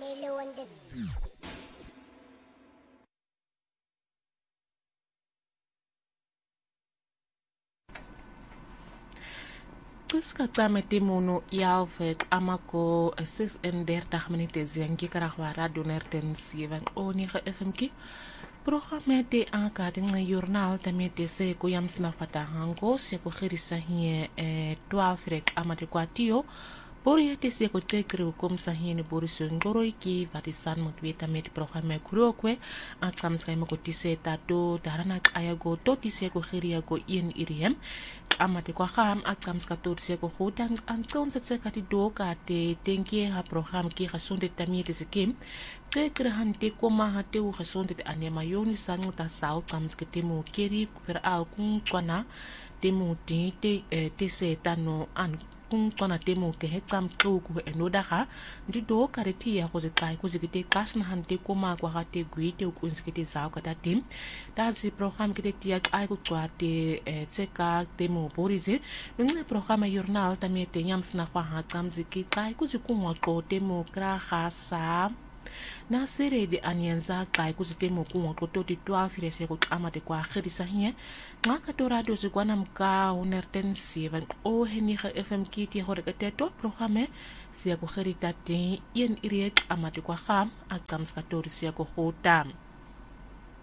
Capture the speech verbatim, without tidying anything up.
Lilo and the Kuskatame timono yalvet amako zes en dertig minuten zengi karagwara donerten zeven onige F M K. Programma de aankating na journaal tamete se kuyams na fata hango se ko gerisa hier eh twaalf rek amade kwatio. Borie te se ko tekru kom sa hier ne boriso ngoroi ki vatisan mutweta met programma kurokwe atsam skay mako tise tato darana ayago to tise ko geria go in iriem amate kwa kham atsam skator se ko khotang anton se kati do ka te tenki ha program ki gesonde tamete se kim te krahante koma ha te u gesonde ane mayoni sang ta sau tsam sketemo keri ver al kun kwana temo te te se tano an kung kona temo ke he tsam tlo ku enoda ha ndi do kareti ya go se kai ku se ke kasna hante koma kwa ga te gwite ku se ke za ka ta tim da si program ke te tia ai ku twa te tseka temo borize ngne program journal tamie te nyams na kwa ha tsam ziki kai ku se ku ngwa ko temo kra ga sa na sere de anyenza kai ku se temo ku ngwa ko to ti twaalf rese ku amate kwa gerisa hier ngaka to radio se kwana mka honderd zeven o henige F M K ti hore ke to programme se ku gerita te een iriet amate kwa gam akams katori se ku gotam